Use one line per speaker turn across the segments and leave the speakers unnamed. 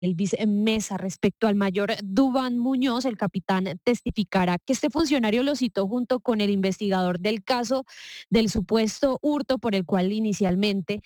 Elvis Mesa. Respecto al mayor Duván Muñoz, el capitán testificará que este funcionario lo citó junto con el investigador del caso del supuesto hurto por el cual inicialmente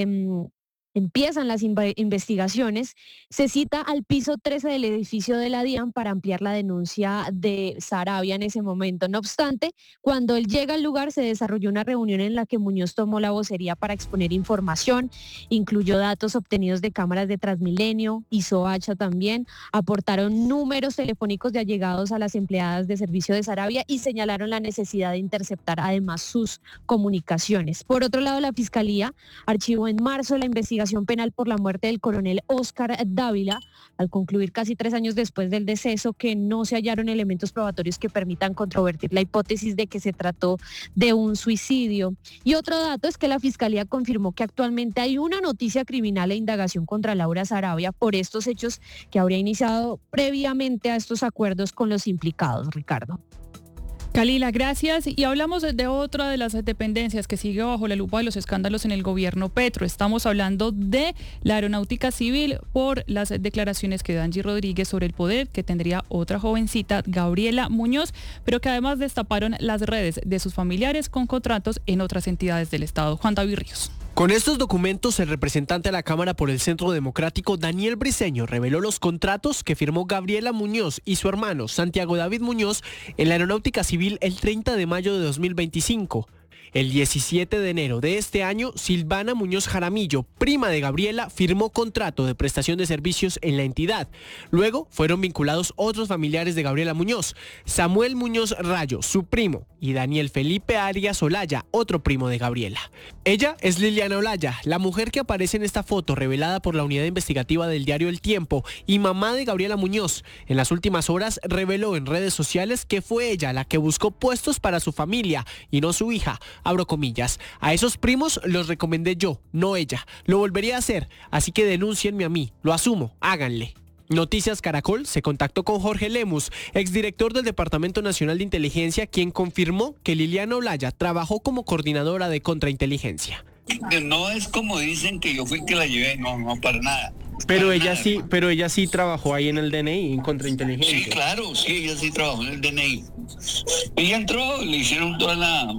empiezan las investigaciones. Se cita al piso 13 del edificio de la DIAN para ampliar la denuncia de Saravia en ese momento. No obstante, cuando él llega al lugar se desarrolló una reunión en la que Muñoz tomó la vocería para exponer información, incluyó datos obtenidos de cámaras de Transmilenio, Isoacha también, aportaron números telefónicos de allegados a las empleadas de servicio de Saravia y señalaron la necesidad de interceptar además sus comunicaciones. Por otro lado, la Fiscalía archivó en marzo la investigación penal por la muerte del coronel Óscar Dávila, al concluir casi 3 años después del deceso que no se hallaron elementos probatorios que permitan controvertir la hipótesis de que se trató de un suicidio. Y otro dato es que la Fiscalía confirmó que actualmente hay una noticia criminal e indagación contra Laura Saravia por estos hechos que habría iniciado previamente a estos acuerdos con los implicados, Ricardo.
Kalila, gracias. Y hablamos de otra de las dependencias que sigue bajo la lupa de los escándalos en el gobierno Petro. Estamos hablando de la Aeronáutica Civil por las declaraciones que dio Angie Rodríguez sobre el poder que tendría otra jovencita, Gabriela Muñoz, pero que además destaparon las redes de sus familiares con contratos en otras entidades del Estado. Juan David Ríos.
Con estos documentos, el representante a la Cámara por el Centro Democrático, Daniel Briceño, reveló los contratos que firmó Gabriela Muñoz y su hermano, Santiago David Muñoz, en la Aeronáutica Civil el 30 de mayo de 2025. El 17 de enero de este año, Silvana Muñoz Jaramillo, prima de Gabriela, firmó contrato de prestación de servicios en la entidad. Luego fueron vinculados otros familiares de Gabriela Muñoz, Samuel Muñoz Rayo, su primo, y Daniel Felipe Arias Olaya, otro primo de Gabriela. Ella es Liliana Olaya, la mujer que aparece en esta foto revelada por la unidad investigativa del diario El Tiempo y mamá de Gabriela Muñoz. En las últimas horas reveló en redes sociales que fue ella la que buscó puestos para su familia y no su hija. Abro comillas, a esos primos los recomendé yo, no ella. Lo volvería a hacer, así que denúncienme a mí, lo asumo, háganle. Noticias Caracol se contactó con Jorge Lemus, exdirector del Departamento Nacional de Inteligencia, quien confirmó que Liliana Olaya trabajó como coordinadora de contrainteligencia.
No es como dicen que yo fui que la llevé, no, para nada.
Pero ella sí trabajó ahí en el DNI, en contrainteligencia.
Sí, claro, sí, ella sí trabajó en el DNI. Ella entró, le hicieron todo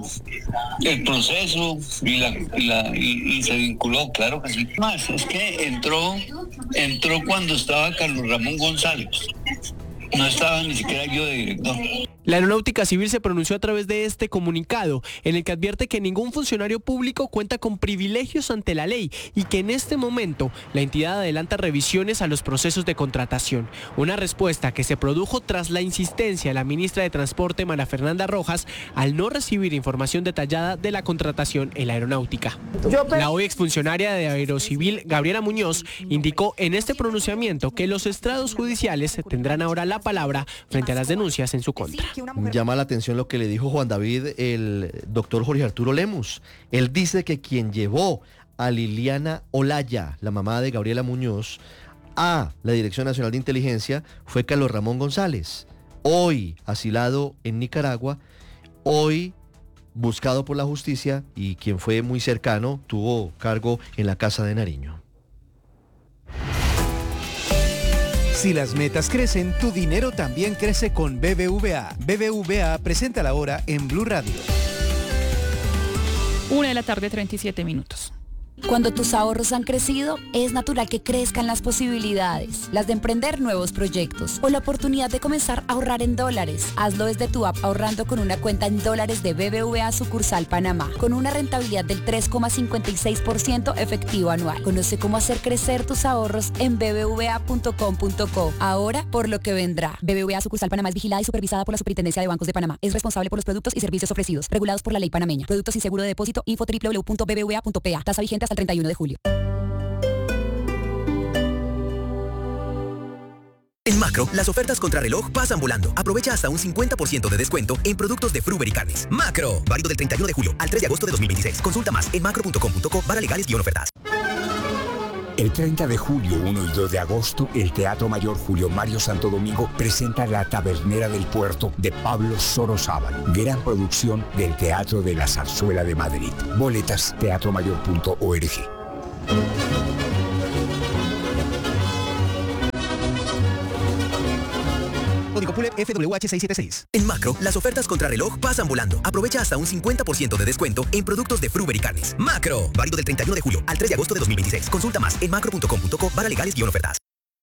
el proceso y se vinculó, claro que sí. Más, es que entró cuando estaba Carlos Ramón González. No estaba ni siquiera yo de director.
La Aeronáutica Civil se pronunció a través de este comunicado, en el que advierte que ningún funcionario público cuenta con privilegios ante la ley y que en este momento la entidad adelanta revisiones a los procesos de contratación. Una respuesta que se produjo tras la insistencia de la ministra de Transporte, María Fernanda Rojas, al no recibir información detallada de la contratación en la aeronáutica. La hoy exfuncionaria de Aerocivil, Gabriela Muñoz, indicó en este pronunciamiento que los estrados judiciales tendrán ahora la palabra frente a las denuncias en su contra.
Llama la atención lo que le dijo Juan David, el doctor Jorge Arturo Lemus. Él dice que quien llevó a Liliana Olaya, la mamá de Gabriela Muñoz, a la Dirección Nacional de Inteligencia fue Carlos Ramón González, hoy asilado en Nicaragua, hoy buscado por la justicia y quien fue muy cercano, tuvo cargo en la Casa de Nariño.
Si las metas crecen, tu dinero también crece con BBVA. BBVA presenta la hora en Blue Radio.
1:37 p.m.
Cuando tus ahorros han crecido, es natural que crezcan las posibilidades, las de emprender nuevos proyectos o la oportunidad de comenzar a ahorrar en dólares. Hazlo desde tu app ahorrando con una cuenta en dólares de BBVA sucursal Panamá, con una rentabilidad del 3,56% efectivo anual. Conoce cómo hacer crecer tus ahorros en bbva.com.co. Ahora por lo que vendrá. BBVA sucursal Panamá es vigilada y supervisada por la Superintendencia de Bancos de Panamá. Es responsable por los productos y servicios ofrecidos, regulados por la ley panameña. Productos sin seguro de depósito. Info www.bbva.pa. Tasa vigente hasta el 31 de julio.
En Macro, las ofertas contrarreloj pasan volando. Aprovecha hasta un 50% de descuento en productos de Fruver y carnes. Macro, válido del 31 de julio al 3 de agosto de 2026. Consulta más en macro.com.co/legales-ofertas.
El 30 de julio, 1 y 2 de agosto, el Teatro Mayor Julio Mario Santo Domingo presenta La Tabernera del Puerto de Pablo Sorozábal. Gran producción del Teatro de la Zarzuela de Madrid. Boletas, teatromayor.org.
Código PULEP FWH676.
En Macro, las ofertas contrarreloj pasan volando. Aprovecha hasta un 50% de descuento en productos de Fruver y Carnes. Macro, válido del 31 de julio al 3 de agosto de 2026. Consulta más en macro.com.co/legales-ofertas.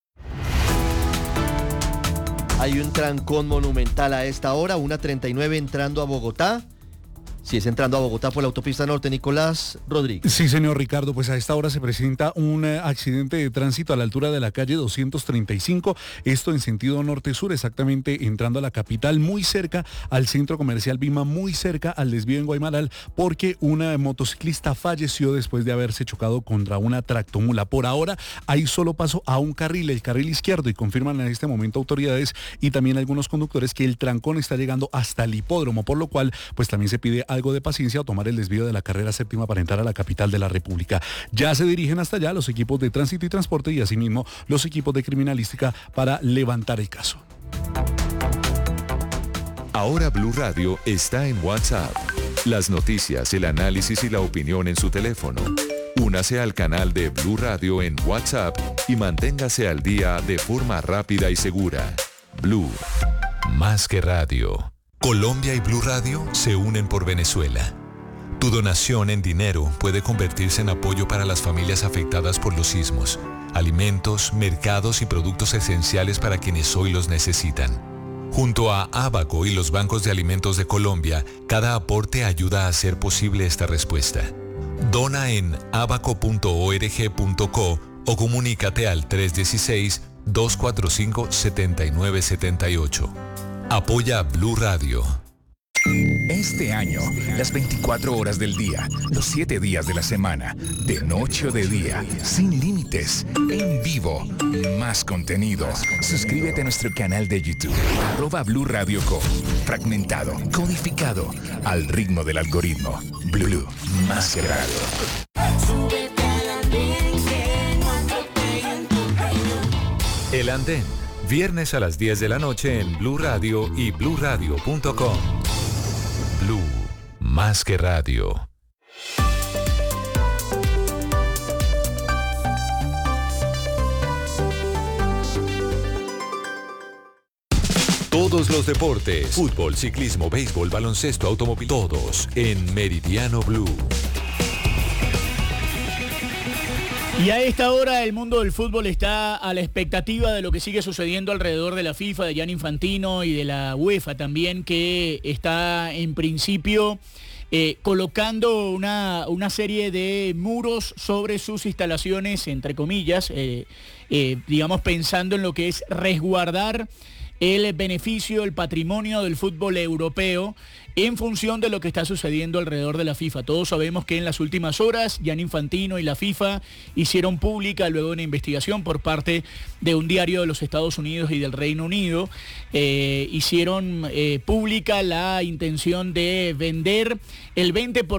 Hay un trancón monumental a esta hora, 1:39 entrando a Bogotá. Si es entrando a Bogotá por la autopista norte, Nicolás Rodríguez.
Sí, señor Ricardo, pues a esta hora se presenta un accidente de tránsito a la altura de la calle 235, esto en sentido norte-sur, exactamente entrando a la capital, muy cerca al centro comercial Vima, muy cerca al desvío en Guaymaral, porque una motociclista falleció después de haberse chocado contra una tractomula. Por ahora hay solo paso a un carril, el carril izquierdo, y confirman en este momento autoridades y también algunos conductores que el trancón está llegando hasta el hipódromo, por lo cual pues también se pide algo de paciencia o tomar el desvío de la carrera séptima para entrar a la capital de la República. Ya se dirigen hasta allá los equipos de tránsito y transporte y asimismo los equipos de criminalística para levantar el caso.
Ahora Blue Radio está en WhatsApp. Las noticias, el análisis y la opinión en su teléfono. Únase al canal de Blue Radio en WhatsApp y manténgase al día de forma rápida y segura. Blue, más que radio.
Colombia y Blue Radio se unen por Venezuela. Tu donación en dinero puede convertirse en apoyo para las familias afectadas por los sismos, alimentos, mercados y productos esenciales para quienes hoy los necesitan. Junto a Abaco y los bancos de alimentos de Colombia, cada aporte ayuda a hacer posible esta respuesta. Dona en abaco.org.co o comunícate al 316-245-7978. Apoya Blue Radio.
Este año, las 24 horas del día, los 7 días de la semana, de noche o de día, sin límites, en vivo, más contenido. Suscríbete a nuestro canal de YouTube, @Blue Radio Co. Fragmentado, codificado, al ritmo del algoritmo. Blue, más que radio.
El Andén, viernes a las 10 de la noche en Blue Radio y bluradio.com. Blue, más que radio. Todos los deportes, fútbol, ciclismo, béisbol, baloncesto, automóvil, todos en Meridiano Blue.
Y a esta hora el mundo del fútbol está a la expectativa de lo que sigue sucediendo alrededor de la FIFA, de Gianni Infantino y de la UEFA también, que está en principio colocando una serie de muros sobre sus instalaciones, entre comillas, digamos pensando en lo que es resguardar el beneficio, el patrimonio del fútbol europeo en función de lo que está sucediendo alrededor de la FIFA. Todos sabemos que en las últimas horas Gianni Infantino y la FIFA hicieron pública, luego de una investigación por parte de un diario de los Estados Unidos y del Reino Unido, hicieron pública la intención de vender el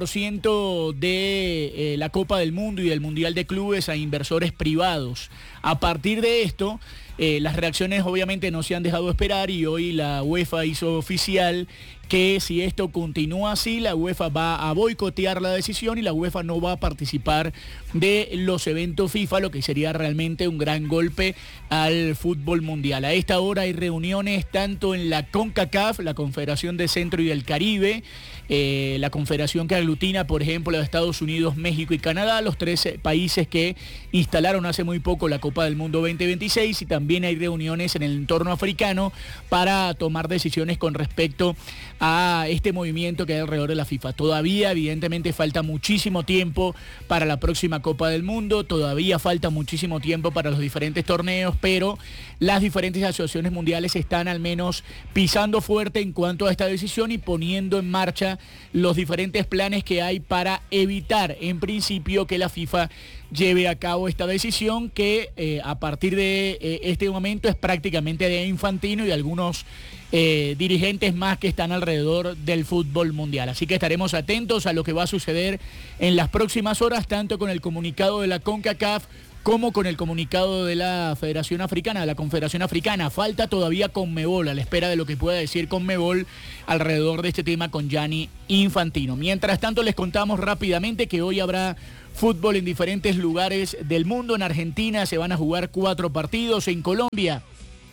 20% de la Copa del Mundo y del Mundial de Clubes a inversores privados. A partir de esto, las reacciones obviamente no se han dejado esperar y hoy la UEFA hizo oficial que si esto continúa así, la UEFA va a boicotear la decisión y la UEFA no va a participar de los eventos FIFA, lo que sería realmente un gran golpe al fútbol mundial. A esta hora hay reuniones tanto en la CONCACAF, la Confederación de Centro y del Caribe, la confederación que aglutina, por ejemplo, a Estados Unidos, México y Canadá, los 13 países que instalaron hace muy poco la Copa del Mundo 2026, y también hay reuniones en el entorno africano para tomar decisiones con respecto a este movimiento que hay alrededor de la FIFA. Todavía, evidentemente, falta muchísimo tiempo para la próxima Copa del Mundo, todavía falta muchísimo tiempo para los diferentes torneos, pero las diferentes asociaciones mundiales están al menos pisando fuerte en cuanto a esta decisión y poniendo en marcha los diferentes planes que hay para evitar, en principio, que la FIFA lleve a cabo esta decisión que a partir de este momento es prácticamente de Infantino y de algunos dirigentes más que están alrededor del fútbol mundial. Así que estaremos atentos a lo que va a suceder en las próximas horas, tanto con el comunicado de la CONCACAF como con el comunicado de la Federación Africana, de la Confederación Africana. Falta todavía Conmebol, a la espera de lo que pueda decir Conmebol alrededor de este tema con Gianni Infantino. Mientras tanto, les contamos rápidamente que hoy habrá fútbol en diferentes lugares del mundo. En Argentina se van a jugar 4 partidos, en Colombia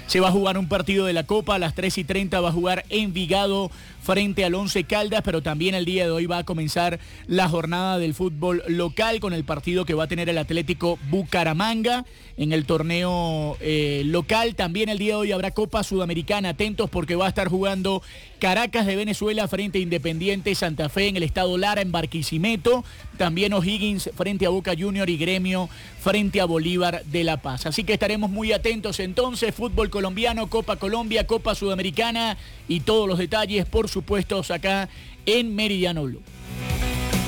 se va a jugar un partido de la Copa. A las 3:30 va a jugar Envigado frente al Once Caldas, pero también el día de hoy va a comenzar la jornada del fútbol local con el partido que va a tener el Atlético Bucaramanga en el torneo local. También el día de hoy habrá Copa Sudamericana, atentos porque va a estar jugando Caracas de Venezuela frente a Independiente Santa Fe en el Estado Lara en Barquisimeto. También O'Higgins frente a Boca Junior y Gremio frente a Bolívar de La Paz. Así que estaremos muy atentos entonces, fútbol colombiano, Copa Colombia, Copa Sudamericana y todos los detalles, por supuesto, acá en Meridiano Blue.